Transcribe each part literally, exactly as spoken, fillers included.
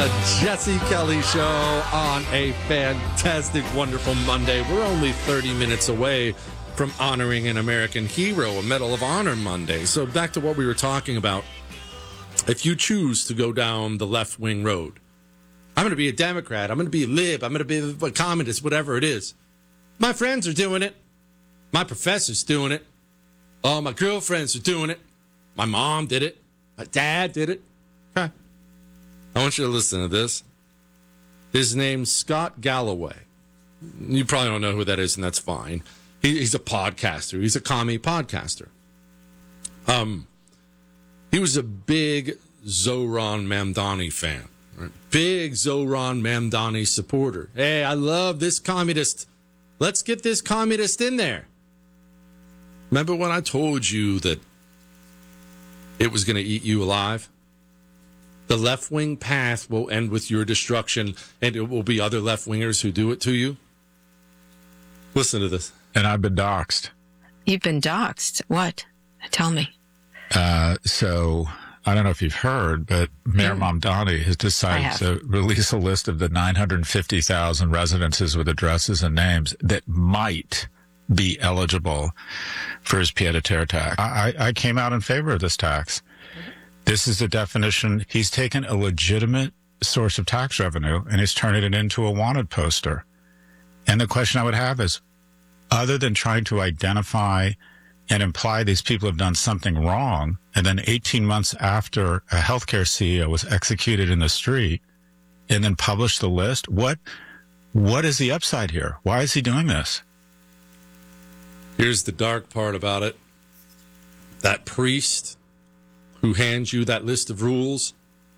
The Jesse Kelly Show on a fantastic, wonderful Monday. We're only thirty minutes away from honoring an American hero, a Medal of Honor Monday. So back to what we were talking about. If you choose to go down the left-wing road, I'm going to be a Democrat, I'm going to be a lib, I'm going to be a communist, whatever it is. My friends are doing it. My professor's doing it. Oh, my girlfriends are doing it. My mom did it. My dad did it. Okay. I want you to listen to this. His name's Scott Galloway. You probably don't know who that is, and that's fine. He, he's a podcaster. He's a commie podcaster. Um, he was a big Zohran Mamdani fan. Right? Big Zohran Mamdani supporter. Hey, I love this communist. Let's get this communist in there. Remember when I told you that it was going to eat you alive? The left-wing path will end with your destruction, and it will be other left-wingers who do it to you. Listen to this. And I've been doxxed. You've been doxxed? What? Tell me. Uh, so, I don't know if you've heard, but Mayor Mm. Mamdani has decided to release a list of the nine hundred fifty thousand residences with addresses and names that might be eligible for his pied-à-terre tax. I, I came out in favor of this tax. This is the definition. He's taken a legitimate source of tax revenue and he's turning it into a wanted poster. And the question I would have is, other than trying to identify and imply these people have done something wrong, and then eighteen months after a healthcare C E O was executed in the street and then published the list, what what is the upside here? Why is he doing this? Here's the dark part about it. That priest who hands you that list of rules,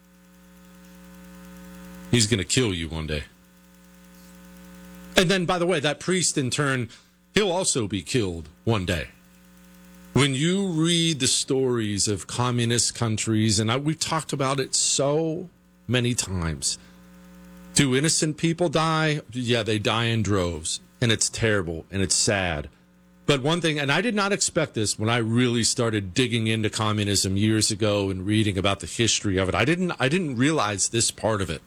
he's going to kill you one day. And then, by the way, that priest in turn, he'll also be killed one day. When you read the stories of communist countries, and I, we've talked about it so many times, do innocent people die? Yeah, they die in droves, and it's terrible, and it's sad. But one thing, and I did not expect this when I really started digging into communism years ago and reading about the history of it. I didn't I didn't realize this part of it.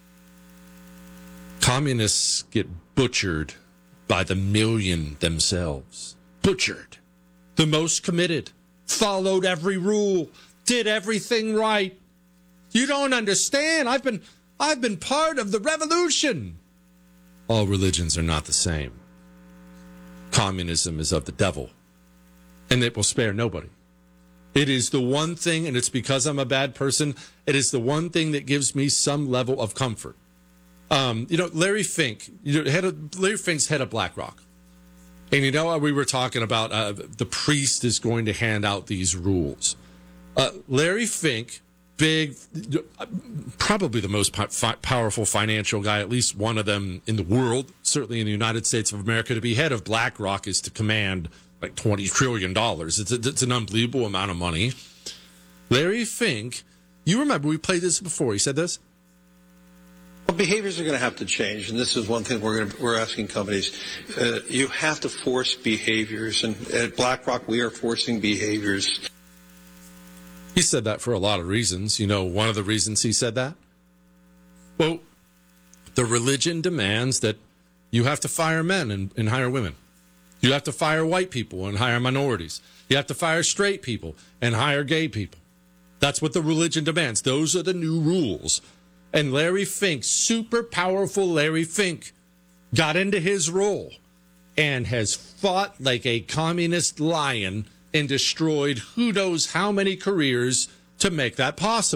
Communists get butchered by the million themselves. Butchered. The most committed. Followed every rule. Did everything right. You don't understand. I've been I've been part of the revolution. All religions are not the same. Communism is of the devil, and it will spare nobody. It is the one thing, and it's because I'm a bad person, it is the one thing that gives me some level of comfort. Um, you know, Larry Fink, you know, head of, Larry Fink's head of BlackRock. And you know, we were talking about uh, the priest is going to hand out these rules. Uh, Larry Fink, big, probably the most po- powerful financial guy, at least one of them in the world, certainly in the United States of America. To be head of BlackRock is to command like twenty trillion dollars. It's, a, it's an unbelievable amount of money. Larry Fink, you remember we played this before. He said this. Well, behaviors are going to have to change, and this is one thing we're going to, we're asking companies. Uh, you have to force behaviors, and at BlackRock we are forcing behaviors. He said that for a lot of reasons. You know, one of the reasons he said that? Well, the religion demands that you have to fire men and, and hire women. You have to fire white people and hire minorities. You have to fire straight people and hire gay people. That's what the religion demands. Those are the new rules. And Larry Fink, super powerful Larry Fink, got into his role and has fought like a communist lion and destroyed who knows how many careers to make that possible.